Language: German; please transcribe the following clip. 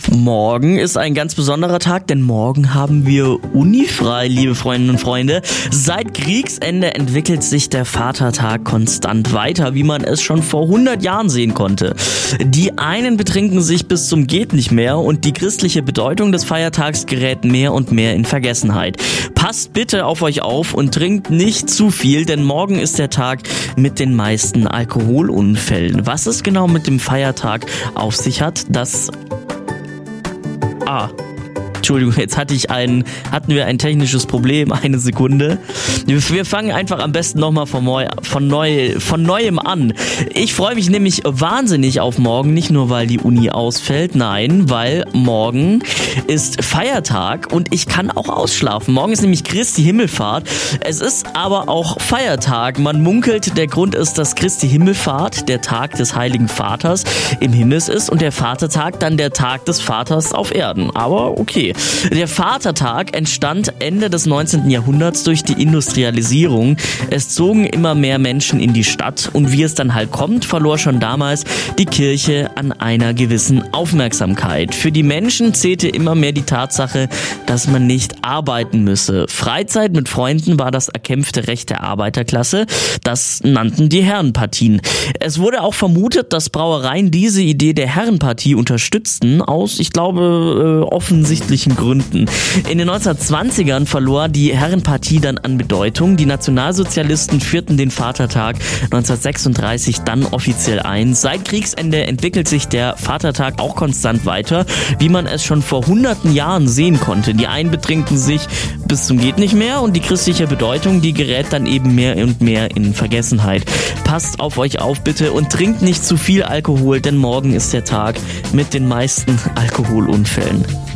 Morgen ist ein ganz besonderer Tag, denn morgen haben wir unifrei, liebe Freundinnen und Freunde. Seit Kriegsende entwickelt sich der Vatertag konstant weiter, wie man es schon vor 100 Jahren sehen konnte. Die einen betrinken sich bis zum geht nicht mehr und die christliche Bedeutung des Feiertags gerät mehr und mehr in Vergessenheit. Passt bitte auf euch auf und trinkt nicht zu viel, denn morgen ist der Tag mit den meisten Alkoholunfällen. Was es genau mit dem Feiertag auf sich hat, Entschuldigung, jetzt hatten wir ein technisches Problem, eine Sekunde. Wir fangen einfach am besten nochmal von neuem an. Ich freue mich nämlich wahnsinnig auf morgen, nicht nur weil die Uni ausfällt, nein, weil morgen ist Feiertag und ich kann auch ausschlafen. Morgen ist nämlich Christi Himmelfahrt. Es ist aber auch Feiertag. Man munkelt, der Grund ist, dass Christi Himmelfahrt der Tag des Heiligen Vaters im Himmel ist und der Vatertag dann der Tag des Vaters auf Erden. Aber okay. Der Vatertag entstand Ende des 19. Jahrhunderts durch die Industrialisierung. Es zogen immer mehr Menschen in die Stadt und wie es dann halt kommt, verlor schon damals die Kirche an einer gewissen Aufmerksamkeit. Für die Menschen zählte immer mehr die Tatsache, dass man nicht arbeiten müsse. Freizeit mit Freunden war das erkämpfte Recht der Arbeiterklasse. Das nannten die Herrenpartien. Es wurde auch vermutet, dass Brauereien diese Idee der Herrenpartie unterstützten, aus, ich glaube, offensichtlichen Gründen. In den 1920ern verlor die Herrenpartie dann an Bedeutung. Die Nationalsozialisten führten den Vatertag 1936 dann offiziell ein. Seit Kriegsende entwickelt sich der Vatertag auch konstant weiter, wie man es schon vor hunderten Jahren sehen konnte. Die einen betrinken sich bis zum geht nicht mehr und die christliche Bedeutung, die gerät dann eben mehr und mehr in Vergessenheit. Passt auf euch auf bitte und trinkt nicht zu viel Alkohol, denn morgen ist der Tag mit den meisten Alkoholunfällen.